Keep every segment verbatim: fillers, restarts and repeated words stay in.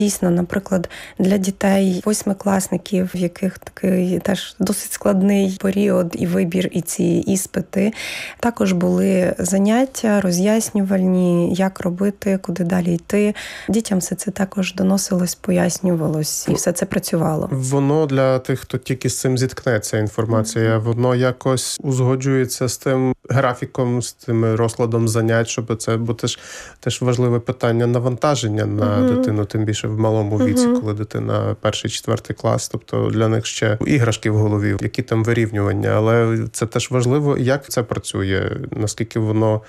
Дійсно, наприклад, для дітей восьмикласників, в яких такий теж досить складний період і вибір, і ці іспити, також були заняття роз'яснювальні, як робити, куди далі йти. Дітям все це також доносилось, пояснювалось, і все це працювало. Воно для тих, хто тільки з цим зіткнеться, інформація, mm-hmm. воно якось узгоджується з тим графіком, з тим розкладом занять, щоб це, бо теж, теж важливе питання навантаження на mm-hmm. дитину, тим більше в малому віці, mm-hmm. коли дитина перший, четвертий клас, тобто для них ще іграшки в голові, які там вирівнювання, але це теж важливо, як це працює, наскільки воно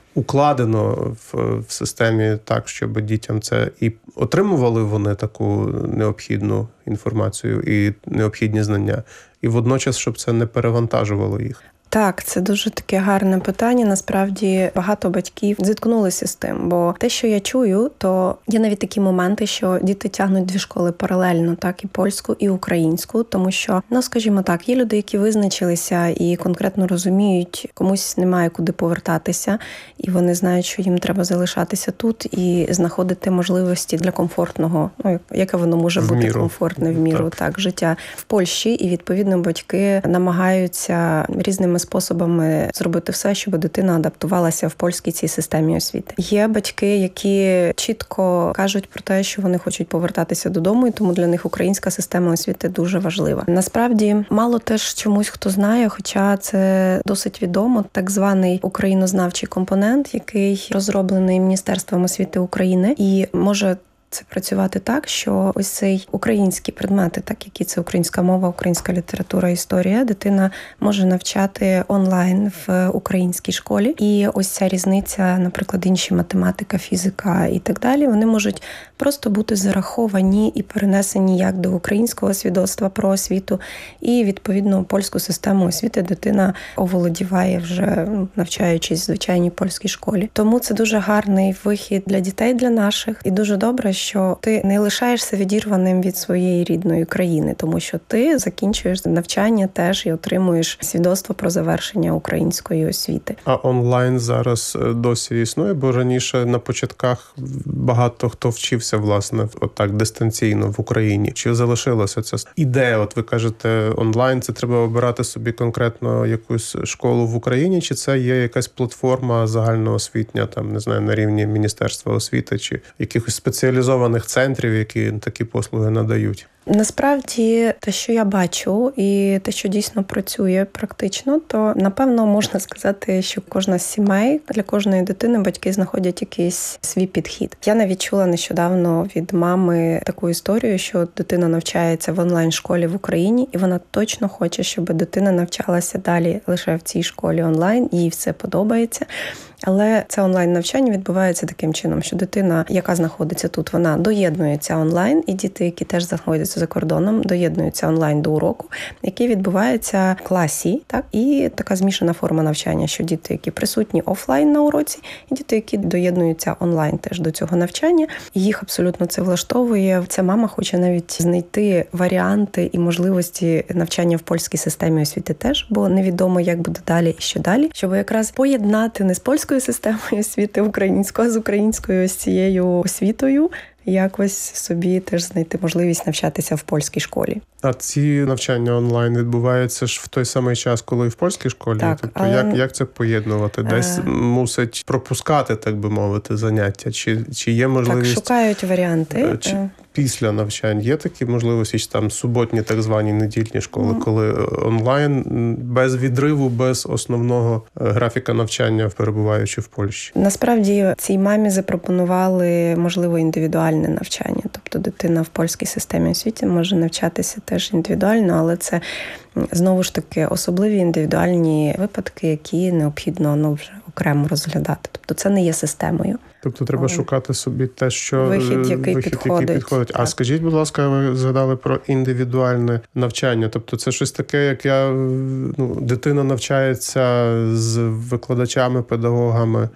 укладено в, в системі так, щоб дітям це і отримували вони таку необхідну інформацію і необхідні знання, і водночас, щоб це не перевантажувало їх. Так, це дуже таке гарне питання. Насправді багато батьків зіткнулися з тим, бо те, що я чую, то є навіть такі моменти, що діти тягнуть дві школи паралельно, так, і польську, і українську, тому що, ну, скажімо так, є люди, які визначилися і конкретно розуміють, комусь немає куди повертатися, і вони знають, що їм треба залишатися тут і знаходити можливості для комфортного, ну, яке воно може в бути міру. комфортне в міру, так. так, життя в Польщі, і відповідно батьки намагаються різними способами зробити все, щоб дитина адаптувалася в польській цій системі освіти. Є батьки, які чітко кажуть про те, що вони хочуть повертатися додому, і тому для них українська система освіти дуже важлива. Насправді, мало теж чомусь хто знає, хоча це досить відомо, так званий українознавчий компонент, який розроблений Міністерством освіти України і може це працювати так, що ось цей українські предмети, так які це українська мова, українська література, історія, дитина може навчати онлайн в українській школі. І ось ця різниця, наприклад, інші математика, фізика і так далі, вони можуть просто бути зараховані і перенесені як до українського свідоцтва про освіту, і відповідно польську систему освіти дитина оволодіває вже навчаючись в звичайній польській школі. Тому це дуже гарний вихід для дітей, для наших, і дуже добре, що ти не лишаєшся відірваним від своєї рідної країни, тому що ти закінчуєш навчання теж і отримуєш свідоцтво про завершення української освіти. А онлайн зараз досі існує? Бо раніше на початках багато хто вчився, власне, отак дистанційно в Україні. Чи залишилася ця ідея? От ви кажете, онлайн, це треба обирати собі конкретно якусь школу в Україні, чи це є якась платформа загальноосвітня, там, не знаю, на рівні Міністерства освіти, чи якихось спеціалізованих центрів, які такі послуги надають? Насправді, те, що я бачу, і те, що дійсно працює практично, то, напевно, можна сказати, що кожна з сімей, для кожної дитини батьки знаходять якийсь свій підхід. Я навіть чула нещодавно від мами таку історію, що дитина навчається в онлайн-школі в Україні, і вона точно хоче, щоб дитина навчалася далі лише в цій школі онлайн, їй все подобається. Але це онлайн-навчання відбувається таким чином, що дитина, яка знаходиться тут, вона доєднується онлайн, і діти, які теж знаходяться за кордоном, доєднуються онлайн до уроку, який відбувається в класі, так? І така змішана форма навчання, що діти, які присутні офлайн на уроці, і діти, які доєднуються онлайн теж до цього навчання, і їх абсолютно це влаштовує. Ця мама хоче навіть знайти варіанти і можливості навчання в польській системі освіти теж, бо невідомо, як буде далі і що далі, щоб якраз поєднати не з польською системою освіти українською, а з українською ось цією освітою, якось собі теж знайти можливість навчатися в польській школі. А ці навчання онлайн відбуваються ж в той самий час, коли і в польській школі? Так, тобто але... як, як це поєднувати? Десь а... мусить пропускати, так би мовити, заняття? Чи, чи є можливість... Так, шукають варіанти. Чи... Після навчань є такі можливості, чи там суботні так звані недільні школи, mm. коли онлайн без відриву, без основного графіка навчання, перебуваючи в Польщі? Насправді цій мамі запропонували, можливо, індивідуальне навчання. Тобто дитина в польській системі освіти може навчатися теж індивідуально, але це знову ж таки особливі індивідуальні випадки, які необхідно ну, вже окремо розглядати. Тобто це не є системою. Тобто треба шукати собі те, що вихід, який вихід, підходить. Який підходить. А скажіть, будь ласка, ви згадали про індивідуальне навчання. Тобто це щось таке, як я, ну, дитина навчається з викладачами, педагогами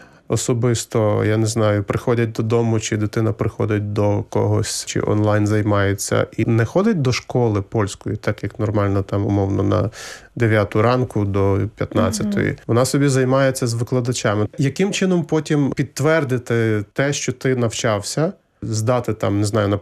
особисто, я не знаю, приходять додому, чи дитина приходить до когось, чи онлайн займається, і не ходить до школи польської, так як нормально там, умовно, на дев'яту ранку до п'ятнадцятої. Mm-hmm. Вона собі займається з викладачами. Яким чином потім підтвердити те, що ти навчався здати там, не знаю,